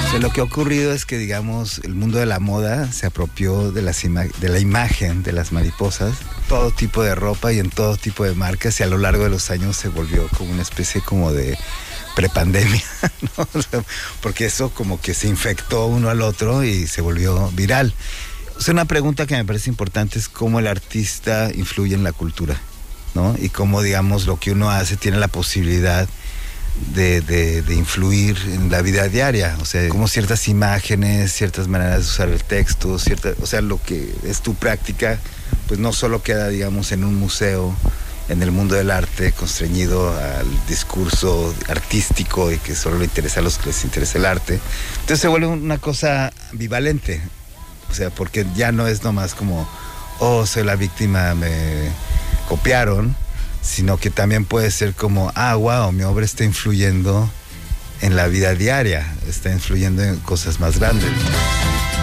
O sea, lo que ha ocurrido es que, digamos, el mundo de la moda se apropió de la imagen de las mariposas, todo tipo de ropa y en todo tipo de marcas, y a lo largo de los años se volvió como una especie como de prepandemia, ¿no? O sea, porque eso como que se infectó uno al otro y se volvió viral. O sea, una pregunta que me parece importante es cómo el artista influye en la cultura, ¿no? Y cómo, digamos, lo que uno hace tiene la posibilidad de influir en la vida diaria. O sea, como ciertas imágenes, ciertas maneras de usar el texto, o sea, lo que es tu práctica, pues no solo queda, digamos, en un museo, en el mundo del arte, constreñido al discurso artístico y que solo le interesa a los que les interesa el arte. Entonces se vuelve una cosa ambivalente. O sea, porque ya no es nomás como, oh, soy la víctima, me copiaron, sino que también puede ser como, wow, mi obra está influyendo en la vida diaria, está influyendo en cosas más grandes.